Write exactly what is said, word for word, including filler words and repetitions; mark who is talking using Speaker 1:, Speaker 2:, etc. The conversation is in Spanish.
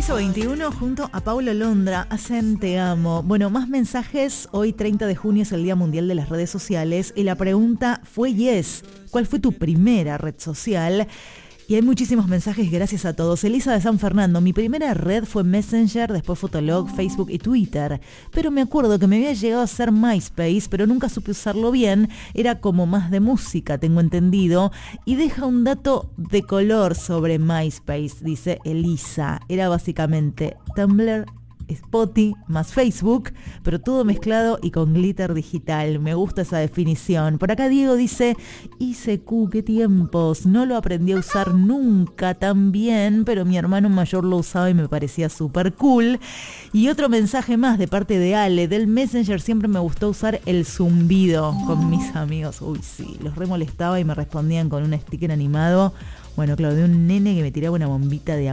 Speaker 1: Piso veintiuno junto a Paulo Londra hacen Te Amo. Bueno, más mensajes. Hoy treinta de junio es el Día Mundial de las Redes Sociales y la pregunta fue Yes. ¿Cuál fue tu primera red social? Y hay muchísimos mensajes, gracias a todos. Elisa de San Fernando, mi primera red fue Messenger, después Fotolog, Facebook y Twitter. Pero me acuerdo que me había llegado a ser MySpace, pero nunca supe usarlo bien. Era como más de música, tengo entendido. Y deja un dato de color sobre MySpace, dice Elisa. Era básicamente Tumblr, Spotify más Facebook, pero todo mezclado y con glitter digital. Me gusta esa definición. Por acá Diego dice, I C Q, qué tiempos, no lo aprendí a usar nunca tan bien, pero mi hermano mayor lo usaba y me parecía súper cool. Y otro mensaje más de parte de Ale, del Messenger siempre me gustó usar el zumbido con mis amigos. Uy, sí, los re molestaba y me respondían con un sticker animado. Bueno, claro, de un nene que me tiraba una bombita de agua.